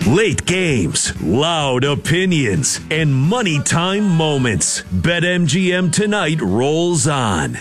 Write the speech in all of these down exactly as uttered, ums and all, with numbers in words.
Late games, loud opinions, and money time moments. BetMGM tonight rolls on.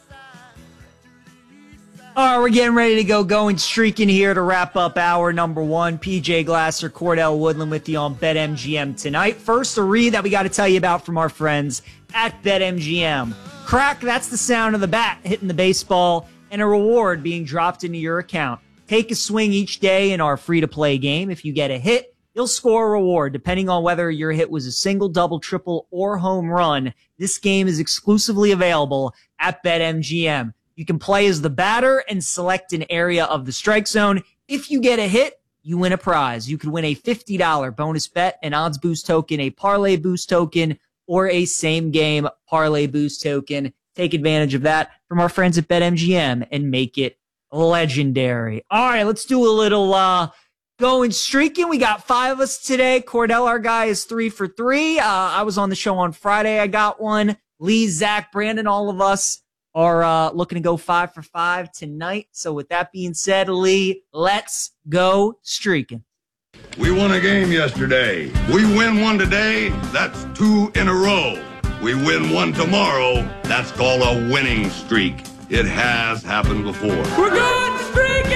All right, we're getting ready to go, going streaking here to wrap up hour number one. P J Glasser, Cordell Woodland with you on BetMGM tonight. First, a read that we got to tell you about from our friends at BetMGM. Crack, that's the sound of the bat hitting the baseball, and a reward being dropped into your account. Take a swing each day in our free-to-play game. If you get a hit, you'll score a reward. Depending on whether your hit was a single, double, triple, or home run, this game is exclusively available at BetMGM. You can play as the batter and select an area of the strike zone. If you get a hit, you win a prize. You could win a fifty dollars bonus bet, an odds boost token, a parlay boost token, or a same-game parlay boost token. Take advantage of that from our friends at BetMGM and make it legendary. All right, let's do a little uh, going streaking. We got five of us today. Cordell, our guy, is three for three. Uh, I was on the show on Friday. I got one. Lee, Zach, Brandon, all of us are uh, looking to go five for five tonight. So with that being said, Lee, let's go streaking. We won a game yesterday. We win one today, that's two in a row. We win one tomorrow, that's called a winning streak. It has happened before. We're going streaking!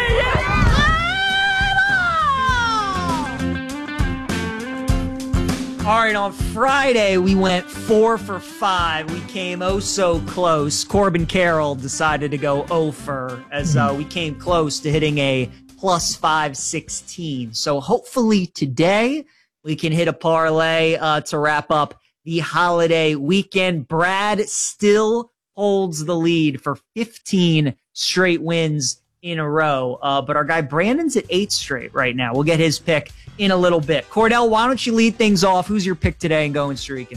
All right, on Friday, we went four for five. We came oh so close. Corbin Carroll decided to go oh for as uh, we came close to hitting a plus five sixteen. So hopefully today we can hit a parlay uh, to wrap up the holiday weekend. Brad still holds the lead for fifteen straight wins in a row. Uh, but our guy Brandon's at eight straight right now. We'll get his pick in a little bit. Cordell, why don't you lead things off? Who's your pick today and going streaking?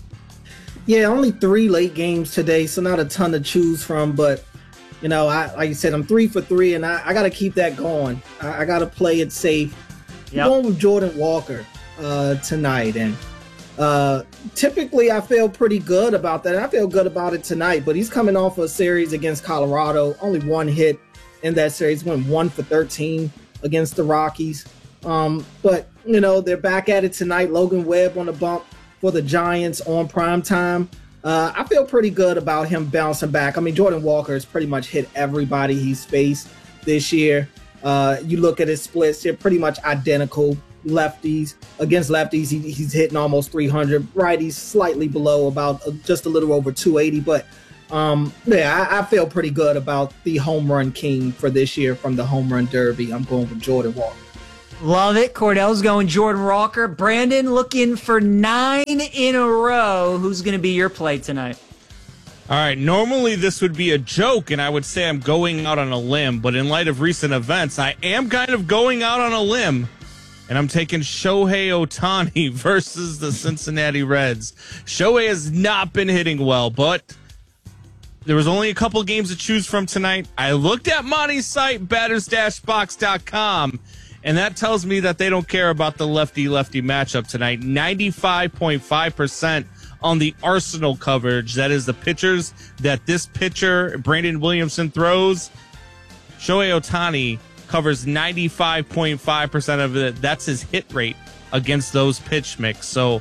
Yeah, only three late games today, so not a ton to choose from. But, you know, I, like you said, I'm three for three, and I, I got to keep that going. I, I got to play it safe. Yep. I'm going with Jordan Walker uh, tonight. And uh, typically I feel pretty good about that. And I feel good about it tonight. But he's coming off a series against Colorado. Only one hit in that series. Went one for thirteen against the Rockies. Um, but, you know, they're back at it tonight. Logan Webb on the bump for the Giants on primetime. Uh, I feel pretty good about him bouncing back. I mean, Jordan Walker has pretty much hit everybody he's faced this year. Uh, you look at his splits, they're pretty much identical. Lefties against lefties, he, he's hitting almost three hundred. Righties slightly below, about uh, just a little over two eighty. But, um, yeah, I, I feel pretty good about the home run king for this year from the home run derby. I'm going with Jordan Walker. Love it. Cordell's going Jordan Walker. Brandon looking for nine in a row. Who's going to be your play tonight? All right, normally this would be a joke, and I would say I'm going out on a limb, but in light of recent events, I am kind of going out on a limb, and I'm taking Shohei Ohtani versus the Cincinnati Reds. Shohei has not been hitting well, but there was only a couple games to choose from tonight. I looked at Monty's site, batters dash box dot com, and that tells me that they don't care about the lefty-lefty matchup tonight. ninety-five point five percent on the Arsenal coverage. That is the pitchers that this pitcher, Brandon Williamson, throws. Shohei Ohtani covers ninety-five point five percent of it. That's his hit rate against those pitch mix. So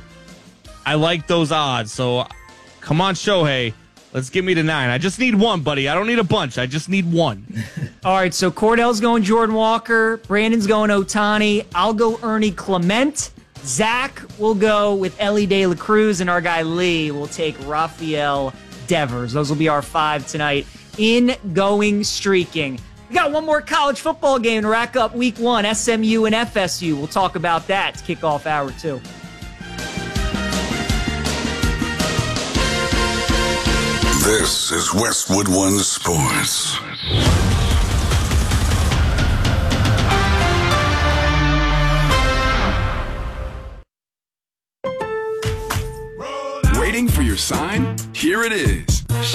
I like those odds. So come on, Shohei. Let's get me to nine. I just need one, buddy. I don't need a bunch. I just need one. All right, so Cordell's going Jordan Walker. Brandon's going Ohtani. I'll go Ernie Clement. Zach will go with Ellie De La Cruz, and our guy Lee will take Rafael Devers. Those will be our five tonight in going streaking. We got one more college football game to rack up week one, S M U and F S U. We'll talk about that to kick off hour two. This is Westwood One Sports. Waiting for your sign? Here it is.